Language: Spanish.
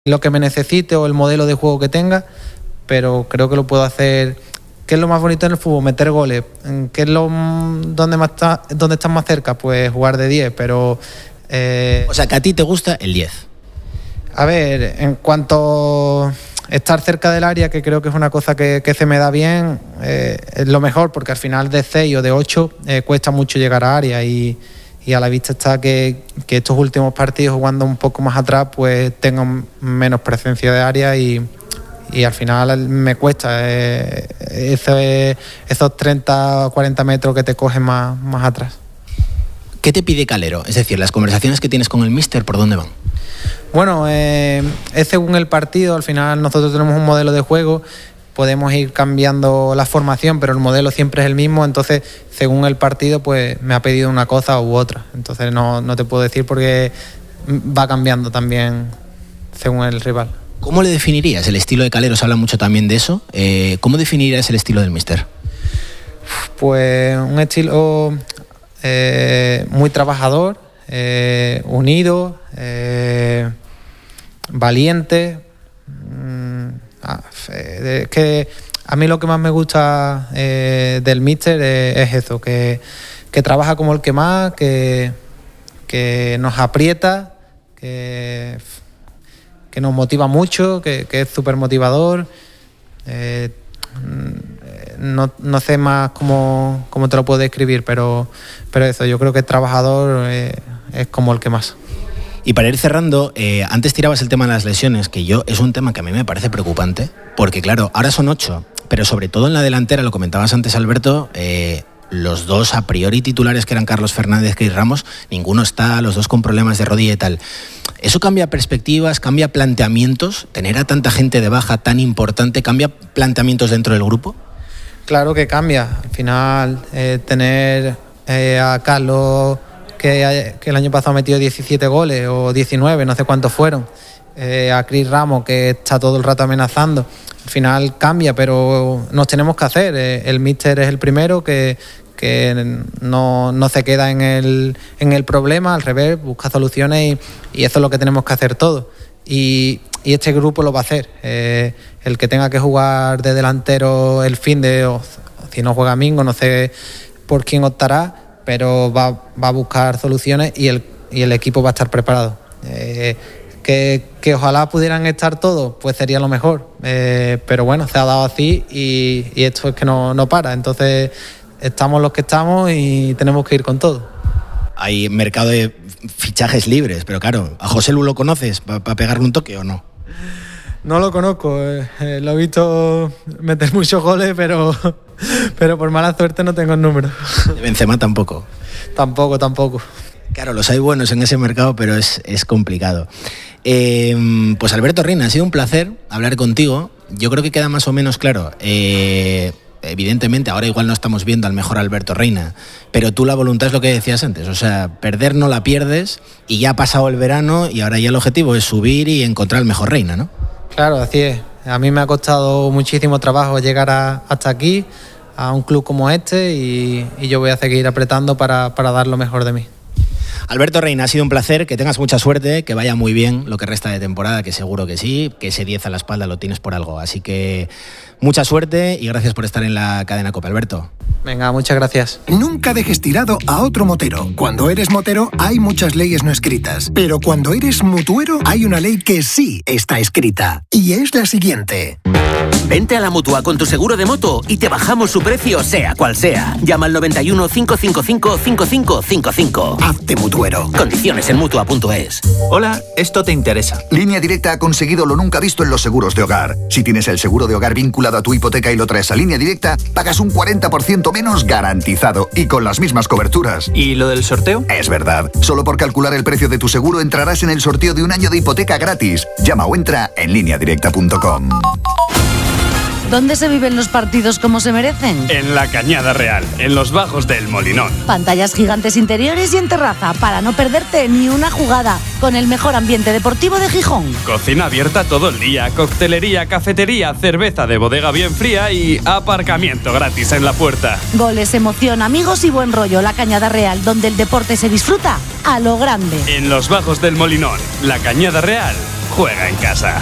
lo que me necesite o el modelo de juego que tenga, pero creo que lo puedo hacer. ¿Qué es lo más bonito en el fútbol? Meter goles. ¿Qué es dónde estás más cerca? Pues jugar de 10, pero... O sea, que a ti te gusta el 10. A ver, en cuanto a estar cerca del área, que creo que es una cosa que se me da bien, es lo mejor, porque al final de 6 o de 8 cuesta mucho llegar a área y a la vista está que estos últimos partidos jugando un poco más atrás pues tengo menos presencia de área y al final me cuesta esos 30 o 40 metros que te cogen más atrás. ¿Qué te pide Calero? Es decir, las conversaciones que tienes con el míster, ¿por dónde van? Bueno, es según el partido. Al final nosotros tenemos un modelo de juego, podemos ir cambiando la formación, pero el modelo siempre es el mismo, entonces según el partido pues me ha pedido una cosa u otra, entonces no te puedo decir porque va cambiando también según el rival. ¿Cómo le definirías el estilo de Calero? Se habla mucho también de eso. ¿Cómo definirías el estilo del míster? Pues un estilo muy trabajador, unido, valiente. Que a mí lo que más me gusta del míster es eso, que trabaja como el que más, que nos aprieta, que nos motiva mucho, que es súper motivador. No sé más cómo te lo puedo describir, pero eso, yo creo que el trabajador es como el que más. Y para ir cerrando, antes tirabas el tema de las lesiones, que es un tema que a mí me parece preocupante, porque claro, ahora son 8, pero sobre todo en la delantera, lo comentabas antes, Alberto, los dos a priori titulares que eran Carlos Fernández y Cris Ramos, ninguno está, los dos con problemas de rodilla y tal. ¿Eso cambia perspectivas, cambia planteamientos? ¿Tener a tanta gente de baja tan importante cambia planteamientos dentro del grupo? Claro que cambia. Al final, tener a Carlos, que el año pasado metió 17 goles o 19, no sé cuántos fueron, a Cris Ramos, que está todo el rato amenazando, al final cambia, pero nos tenemos que hacer. El míster es el primero que no se queda en el problema, al revés, busca soluciones y eso es lo que tenemos que hacer todos. Y este grupo lo va a hacer. El que tenga que jugar de delantero el o si no juega Mingo, no sé por quién optará, pero va a buscar soluciones y el equipo va a estar preparado. Que ojalá pudieran estar todos, pues sería lo mejor. Pero bueno, se ha dado así y esto es que no para. Entonces estamos los que estamos y tenemos que ir con todo. Hay mercado de fichajes libres, pero claro, ¿a José Lu lo conoces para pegarle un toque o no? No lo conozco, lo he visto meter muchos goles, pero por mala suerte no tengo el número. ¿De Benzema tampoco? Tampoco. Claro, los hay buenos en ese mercado, pero es complicado. Pues Alberto Reina, ha sido un placer hablar contigo. Yo creo que queda más o menos claro. Evidentemente, ahora igual no estamos viendo al mejor Alberto Reina, pero tú la voluntad es lo que decías antes, o sea, perder no la pierdes y ya ha pasado el verano y ahora ya el objetivo es subir y encontrar el mejor Reina, ¿no? Claro, así es. A mí me ha costado muchísimo trabajo llegar hasta aquí, a un club como este y yo voy a seguir apretando para dar lo mejor de mí. Alberto Reina, ha sido un placer, que tengas mucha suerte, que vaya muy bien lo que resta de temporada, que seguro que sí, que ese 10 a la espalda lo tienes por algo, así que mucha suerte y gracias por estar en la cadena COPE, Alberto. Venga, muchas gracias. Nunca dejes tirado a otro motero. Cuando eres motero hay muchas leyes no escritas, pero cuando eres mutuero hay una ley que sí está escrita y es la siguiente. Vente a la Mutua con tu seguro de moto y te bajamos su precio sea cual sea. Llama al 91 555 5555. Hazte mutuero. Condiciones en Mutua.es. Hola, esto te interesa. Línea Directa ha conseguido lo nunca visto en los seguros de hogar. Si tienes el seguro de hogar vinculado a tu hipoteca y lo traes a Línea Directa, pagas un 40% menos garantizado y con las mismas coberturas. ¿Y lo del sorteo? Es verdad. Solo por calcular el precio de tu seguro entrarás en el sorteo de un año de hipoteca gratis. Llama o entra en lineadirecta.com. ¿Dónde se viven los partidos como se merecen? En la Cañada Real, en los bajos del Molinón. Pantallas gigantes interiores y en terraza, para no perderte ni una jugada, con el mejor ambiente deportivo de Gijón. Cocina abierta todo el día, coctelería, cafetería, cerveza de bodega bien fría y aparcamiento gratis en la puerta. Goles, emoción, amigos y buen rollo. La Cañada Real, donde el deporte se disfruta a lo grande. En los bajos del Molinón, la Cañada Real, juega en casa.